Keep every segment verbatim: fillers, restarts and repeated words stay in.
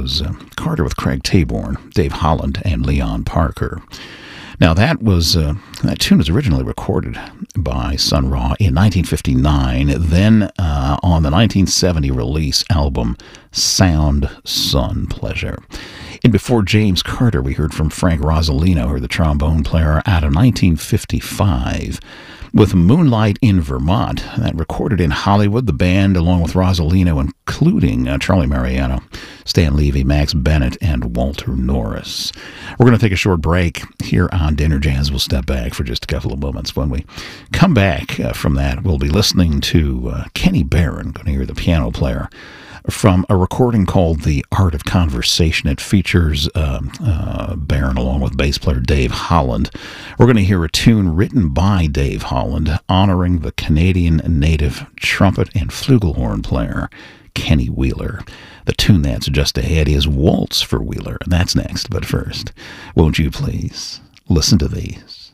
was uh, Carter with Craig Taborn, Dave Holland, and Leon Parker. Now, that was uh, that tune was originally recorded by Sun Ra in nineteen fifty-nine, then uh, on the nineteen seventy release album Sound Sun Pleasure. And before James Carter, we heard from Frank Rosolino, or the trombone player, out of nineteen fifty-five, with Moonlight in Vermont. That recorded in Hollywood, the band, along with Rosolino, including uh, Charlie Mariano, Stan Levy, Max Bennett, and Walter Norris. We're going to take a short break here on Dinner Jazz. We'll step back for just a couple of moments. When we come back uh, from that, we'll be listening to uh, Kenny Barron, going to hear the piano player, from a recording called The Art of Conversation. It features um, uh, Barron along with bass player Dave Holland. We're going to hear a tune written by Dave Holland honoring the Canadian native trumpet and flugelhorn player Kenny Wheeler. The tune that's just ahead is Waltz for Wheeler, and that's next. But first, won't you please listen to these?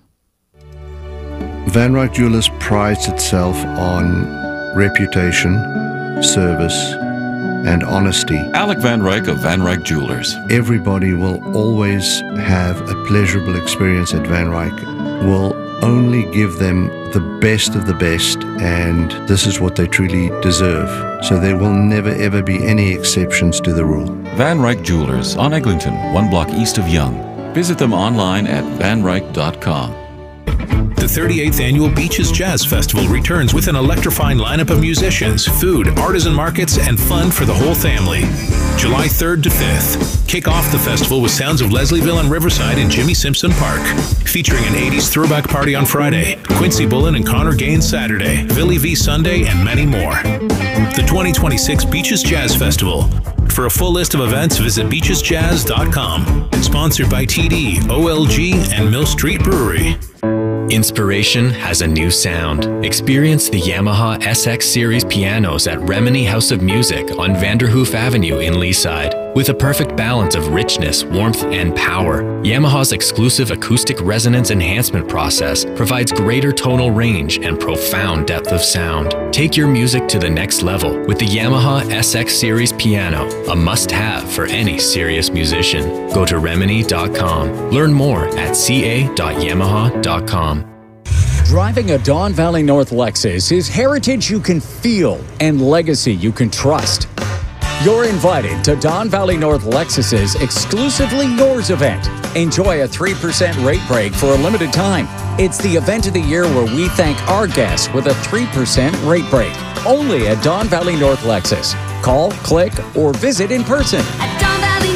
Van Ryck Jewelers prides itself on reputation, service, and honesty. Alec Van Ryck of Van Ryck Jewelers. Everybody will always have a pleasurable experience at Van Ryck. We'll only give them the best of the best, and this is what they truly deserve. So there will never ever be any exceptions to the rule. Van Ryck Jewelers on Eglinton, one block east of Yonge. Visit them online at van ryck dot com. The thirty-eighth Annual Beaches Jazz Festival returns with an electrifying lineup of musicians, food, artisan markets, and fun for the whole family. July third to fifth. Kick off the festival with sounds of Leslieville and Riverside in Jimmy Simpson Park. Featuring an eighties throwback party on Friday, Quincy Bullen and Connor Gaines Saturday, Billy V Sunday, and many more. The twenty twenty-six Beaches Jazz Festival. For a full list of events, visit beaches jazz dot com. Sponsored by T D, O L G, and Mill Street Brewery. Inspiration has a new sound. Experience the Yamaha S X Series pianos at Remini House of Music on Vanderhoof Avenue in Leaside. With a perfect balance of richness, warmth, and power, Yamaha's exclusive acoustic resonance enhancement process provides greater tonal range and profound depth of sound. Take your music to the next level with the Yamaha S X Series piano, a must-have for any serious musician. Go to remini dot com. Learn more at c a dot yamaha dot com. Driving a Don Valley North Lexus is heritage you can feel and legacy you can trust. You're invited to Don Valley North Lexus's Exclusively Yours event. Enjoy a three percent rate break for a limited time. It's the event of the year where we thank our guests with a three percent rate break. Only at Don Valley North Lexus. Call, click, or visit in person. At Don Valley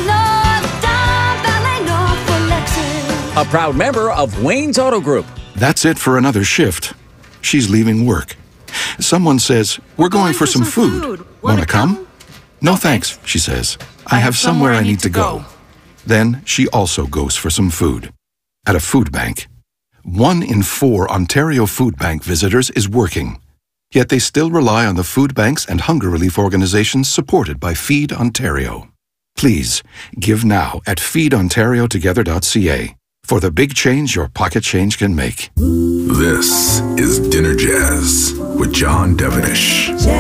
North, Don Valley North for Lexus. A proud member of Wayne's Auto Group. That's it for another shift. She's leaving work. Someone says, "We're going for some food. Want to come?" "No thanks," she says. "I have somewhere I need to go." Then she also goes for some food. At a food bank. One in four Ontario Food Bank visitors is working. Yet they still rely on the food banks and hunger relief organizations supported by Feed Ontario. Please, give now at feed ontario together dot c a for the big change your pocket change can make. This is Dinner Jazz with John Devenish.